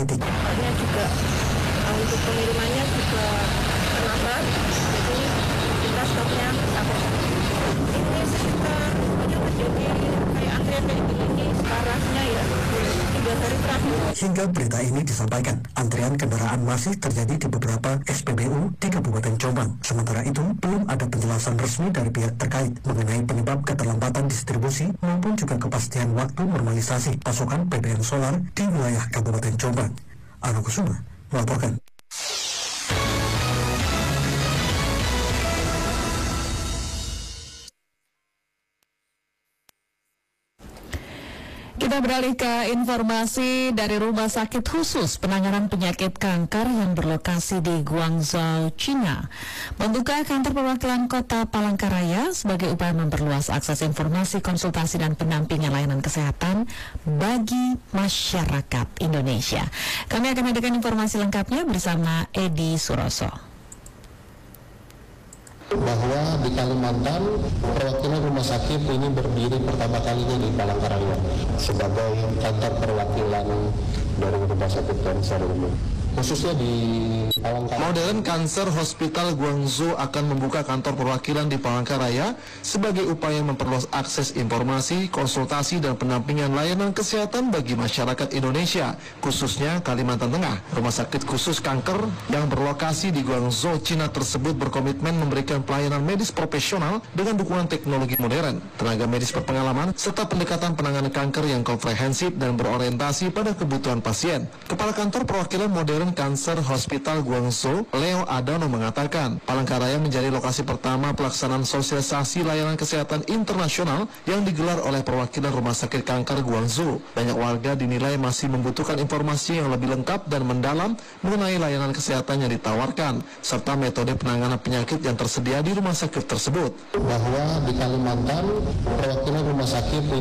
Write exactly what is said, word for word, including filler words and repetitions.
Stoknya juga uh, untuk pengirimannya juga terlambat, jadi kita stoknya habis. Ini sekitar banyak terjadi kayak antrian kayak gini parahnya ya tiga hari terakhir. Hingga berita ini disampaikan, antrian kendaraan masih terjadi di beberapa S P B U di Kabupaten Jombang. Sementara itu, belum ada penjelasan resmi dari pihak terkait mengenai penyebab keterlambatan distribusi maupun juga kepastian waktu normalisasi pasokan B B M solar di wilayah Kabupaten Jombang. Argo Kusuma melaporkan. Kita beralih ke informasi dari Rumah Sakit Khusus Penanganan Penyakit Kanker yang berlokasi di Guangzhou, China, membuka kantor perwakilan Kota Palangkaraya sebagai upaya memperluas akses informasi, konsultasi, dan pendampingan layanan kesehatan bagi masyarakat Indonesia. Kami akan hadirkan informasi lengkapnya bersama Edi Suroso. Bahwa di Kalimantan perwakilan rumah sakit ini berdiri pertama kalinya di Palangkaraya sebagai kantor perwakilan dari rumah sakit kanker ini, khususnya di Palangkaraya. Modern Cancer Hospital Guangzhou akan membuka kantor perwakilan di Palangkaraya sebagai upaya memperluas akses informasi, konsultasi, dan pendampingan layanan kesehatan bagi masyarakat Indonesia, khususnya Kalimantan Tengah. Rumah sakit khusus kanker yang berlokasi di Guangzhou, China tersebut berkomitmen memberikan pelayanan medis profesional dengan dukungan teknologi modern, tenaga medis berpengalaman, serta pendekatan penanganan kanker yang komprehensif dan berorientasi pada kebutuhan pasien. Kepala Kantor Perwakilan Modern Cancer Hospital Guangzhou, Leo Adano, mengatakan Palangkaraya menjadi lokasi pertama pelaksanaan sosialisasi layanan kesehatan internasional yang digelar oleh perwakilan Rumah Sakit Kanker Guangzhou. Banyak warga dinilai masih membutuhkan informasi yang lebih lengkap dan mendalam mengenai layanan kesehatan yang ditawarkan, serta metode penanganan penyakit yang tersedia di rumah sakit tersebut. Bahwa di Kalimantan perwakilan rumah sakit ini